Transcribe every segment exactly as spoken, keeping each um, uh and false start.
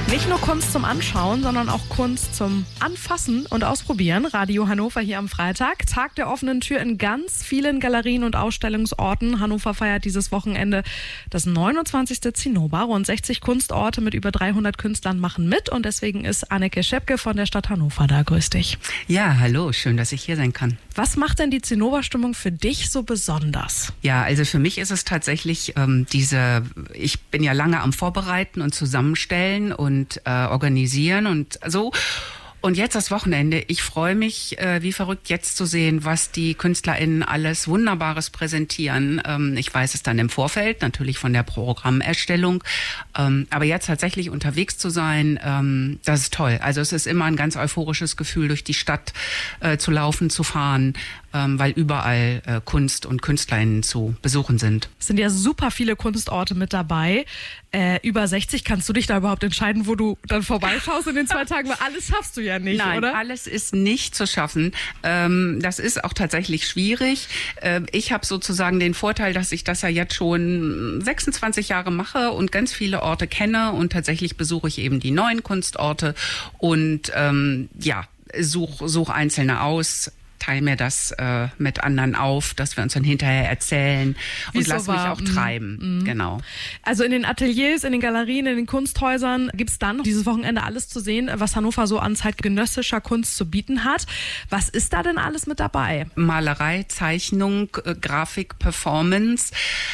Nicht nur Kunst zum Anschauen, sondern auch Kunst zum Anfassen und Ausprobieren. Radio Hannover hier am Freitag. Tag der offenen Tür in ganz vielen Galerien und Ausstellungsorten. Hannover feiert dieses Wochenende das neunundzwanzigste Zinnober. Rund sechzig Kunstorte mit über dreihundert Künstlern machen mit. Und deswegen ist Anneke Schepke von der Stadt Hannover da. Grüß dich. Ja, hallo. Schön, dass ich hier sein kann. Was macht denn die Zinnober-Stimmung für dich so besonders? Ja, also für mich ist es tatsächlich ähm, diese, ich bin ja lange am Vorbereiten und Zusammenstellen und und äh, organisieren und so. Und jetzt das Wochenende. Ich freue mich äh, wie verrückt jetzt zu sehen, was die KünstlerInnen alles Wunderbares präsentieren. Ähm, ich weiß es dann im Vorfeld, natürlich von der Programmerstellung. Ähm, aber jetzt tatsächlich unterwegs zu sein, ähm, das ist toll. Also es ist immer ein ganz euphorisches Gefühl, durch die Stadt äh, zu laufen, zu fahren, ähm, weil überall äh, Kunst und KünstlerInnen zu besuchen sind. Es sind ja super viele Kunstorte mit dabei. Äh, über sechzig, kannst du dich da überhaupt entscheiden, wo du dann vorbeischaust in den zwei Tagen? Weil alles schaffst du ja nicht, Nein, oder? alles ist nicht zu schaffen. Ähm, das ist auch tatsächlich schwierig. Äh, ich habe sozusagen den Vorteil, dass ich das ja jetzt schon sechsundzwanzig Jahre mache und ganz viele Orte kenne. Und tatsächlich besuche ich eben die neuen Kunstorte und ähm, ja, such, such einzelne aus. Teile mir das äh, mit anderen auf, dass wir uns dann hinterher erzählen und so lass mich war. auch treiben. Mhm. Genau. Also in den Ateliers, in den Galerien, in den Kunsthäusern gibt es dann dieses Wochenende alles zu sehen, was Hannover so an zeitgenössischer Kunst zu bieten hat. Was ist da denn alles mit dabei? Malerei, Zeichnung, äh, Grafik, Performance,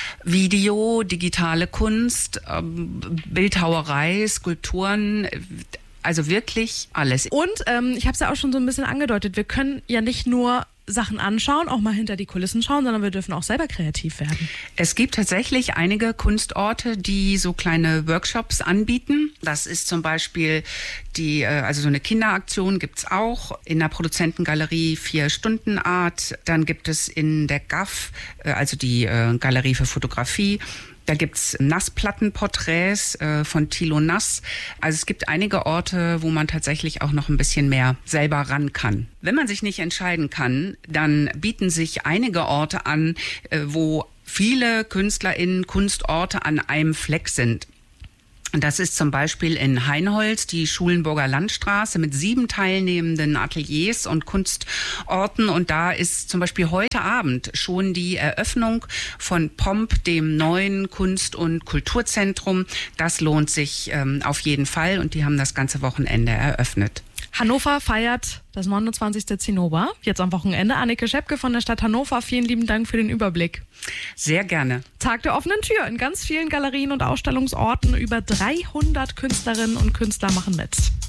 Video, digitale Kunst, äh, Bildhauerei, Skulpturen. Also wirklich alles. Und ähm, ich habe es ja auch schon so ein bisschen angedeutet, wir können ja nicht nur Sachen anschauen, auch mal hinter die Kulissen schauen, sondern wir dürfen auch selber kreativ werden. Es gibt tatsächlich einige Kunstorte, die so kleine Workshops anbieten. Das ist zum Beispiel die, also so eine Kinderaktion gibt's auch in der Produzentengalerie Vier Stunden Art. Dann gibt es in der G A F, also die Galerie für Fotografie, da gibt's Nassplattenporträts äh, von Thilo Nass. Also es gibt einige Orte, wo man tatsächlich auch noch ein bisschen mehr selber ran kann. Wenn man sich nicht entscheiden kann, dann bieten sich einige Orte an, äh, wo viele KünstlerInnen, Kunstorte an einem Fleck sind. Das ist zum Beispiel in Hainholz die Schulenburger Landstraße mit sieben teilnehmenden Ateliers und Kunstorten. Und da ist zum Beispiel heute Abend schon die Eröffnung von Pomp, dem neuen Kunst- und Kulturzentrum. Das lohnt sich ähm, auf jeden Fall und die haben das ganze Wochenende eröffnet. Hannover feiert das neunundzwanzigste Zinnober, jetzt am Wochenende. Anneke Schepke von der Stadt Hannover, vielen lieben Dank für den Überblick. Sehr gerne. Tag der offenen Tür in ganz vielen Galerien und Ausstellungsorten. Über dreihundert Künstlerinnen und Künstler machen mit.